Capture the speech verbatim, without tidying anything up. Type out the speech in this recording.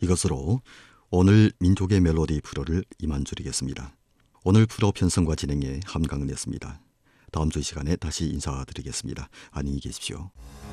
이것으로 오늘 민족의 멜로디 프로를 이만 줄이겠습니다. 오늘 프로 편성과 진행에 함강은이었습니다. 다음 주 시간에 다시 인사드리겠습니다. 안녕히 계십시오.